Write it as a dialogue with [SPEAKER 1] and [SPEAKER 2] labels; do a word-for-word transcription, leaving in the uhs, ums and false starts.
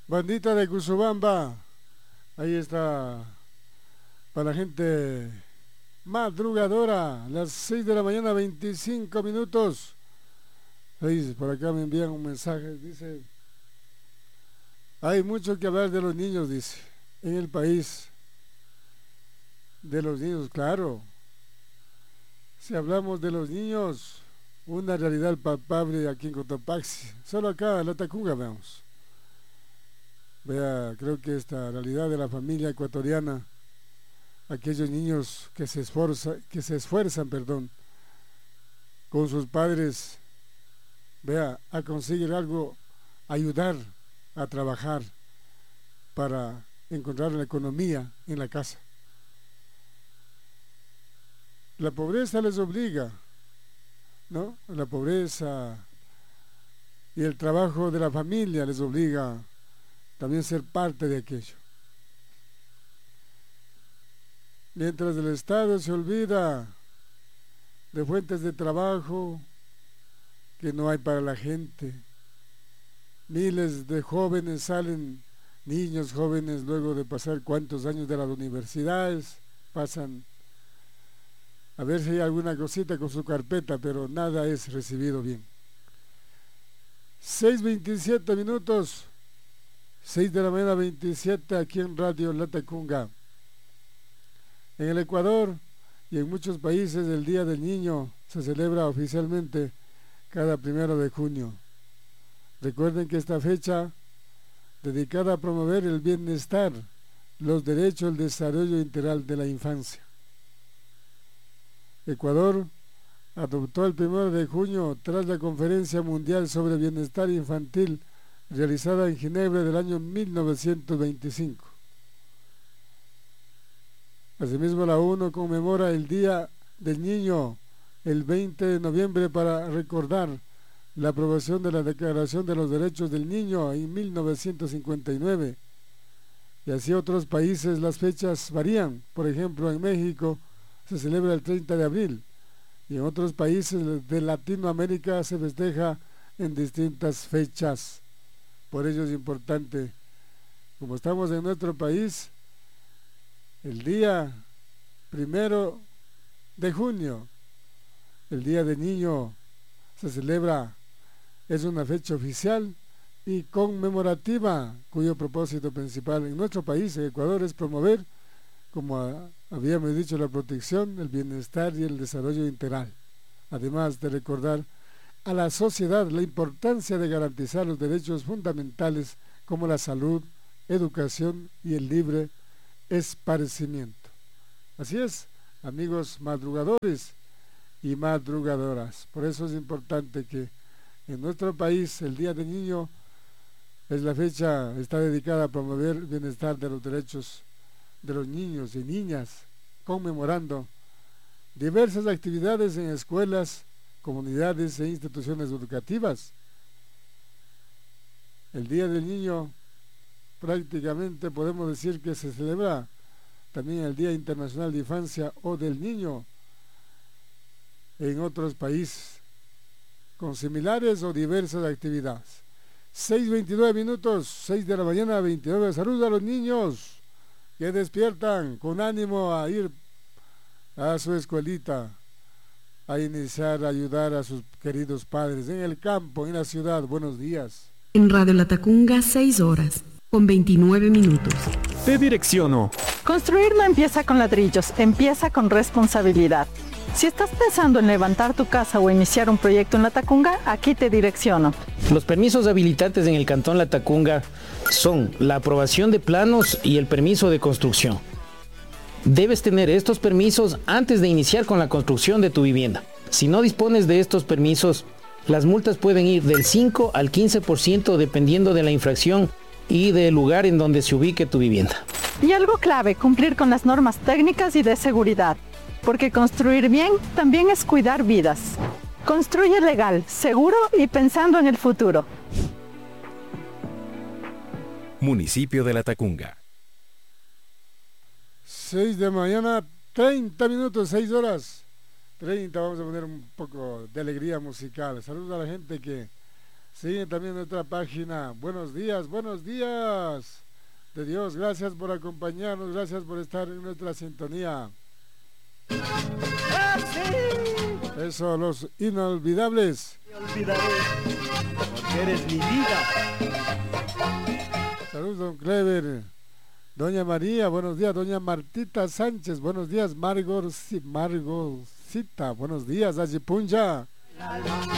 [SPEAKER 1] Bandita de Cusubamba, ahí está para la gente madrugadora, las seis de la mañana, veinticinco minutos. Seis, por acá me envían un mensaje, dice, hay mucho que hablar de los niños, dice, en el país, de los niños, claro. Si hablamos de los niños, una realidad palpable aquí en Cotopaxi, solo acá en la Tacunga veamos. Vea, creo que esta realidad de la familia ecuatoriana, aquellos niños que se esfuerzan, que se esfuerzan, perdón, con sus padres, vea, a conseguir algo, ayudar a trabajar para encontrar la economía en la casa. La pobreza les obliga, ¿no? La pobreza y el trabajo de la familia les obliga también a ser parte de aquello. Mientras el Estado se olvida de fuentes de trabajo que no hay para la gente, miles de jóvenes salen, niños jóvenes, luego de pasar cuántos años de las universidades, pasan a ver si hay alguna cosita con su carpeta, pero nada es recibido bien. seis veintisiete minutos, seis de la mañana veintisiete, aquí en Radio La Tacunga. En el Ecuador y en muchos países el Día del Niño se celebra oficialmente cada primero de junio. Recuerden que esta fecha, dedicada a promover el bienestar, los derechos, el desarrollo integral de la infancia. Ecuador adoptó el primero de junio tras la Conferencia Mundial sobre Bienestar Infantil realizada en Ginebra del año mil novecientos veinticinco. Asimismo, la ONU conmemora el Día del Niño el veinte de noviembre para recordar la aprobación de la Declaración de los Derechos del Niño en mil novecientos cincuenta y nueve. Y así otros países las fechas varían. Por ejemplo, en México se celebra el treinta de abril y en otros países de Latinoamérica se festeja en distintas fechas. Por ello es importante, como estamos en nuestro país, el día primero de junio, el Día del Niño, se celebra, es una fecha oficial y conmemorativa, cuyo propósito principal en nuestro país, en Ecuador, es promover, como habíamos dicho, la protección, el bienestar y el desarrollo integral, además de recordar a la sociedad la importancia de garantizar los derechos fundamentales como la salud, educación y el libre esparcimiento. Así es, amigos madrugadores y madrugadoras. Por eso es importante que en nuestro país el Día del Niño es la fecha, está dedicada a promover el bienestar de los derechos de los niños y niñas, conmemorando diversas actividades en escuelas, comunidades e instituciones educativas. El Día del Niño prácticamente podemos decir que se celebra también el Día Internacional de Infancia o del Niño en otros países con similares o diversas actividades. seis veintinueve minutos, seis de la mañana, veintinueve. Saludos a los niños que despiertan con ánimo a ir a su escuelita, a iniciar, a ayudar a sus queridos padres en el campo, en la ciudad. Buenos días.
[SPEAKER 2] En Radio La Tacunga, seis horas, con veintinueve minutos.
[SPEAKER 3] Te direcciono.
[SPEAKER 4] Construir no empieza con ladrillos, empieza con responsabilidad. Si estás pensando en levantar tu casa o iniciar un proyecto en La Tacunga, aquí te direcciono.
[SPEAKER 5] Los permisos habilitantes en el Cantón La Tacunga son la aprobación de planos y el permiso de construcción. Debes tener estos permisos antes de iniciar con la construcción de tu vivienda. Si no dispones de estos permisos, las multas pueden ir del cinco al quince por ciento dependiendo de la infracción y del lugar en donde se ubique tu vivienda.
[SPEAKER 4] Y algo clave, cumplir con las normas técnicas y de seguridad, porque construir bien también es cuidar vidas. Construye legal, seguro y pensando en el futuro.
[SPEAKER 3] Municipio de La Tacunga.
[SPEAKER 1] seis de mañana, treinta minutos, seis horas. treinta, vamos a poner un poco de alegría musical. Saludos a la gente que Siguen también nuestra página. Buenos días, buenos días. De Dios, gracias por acompañarnos, gracias por estar en nuestra sintonía. Eso, los inolvidables.
[SPEAKER 6] Me olvidaré, porque eres mi vida.
[SPEAKER 1] Saludos, don Clever. Doña María, buenos días. Doña Martita Sánchez, buenos días. Margor, Margorcita, buenos días. Ajipunja.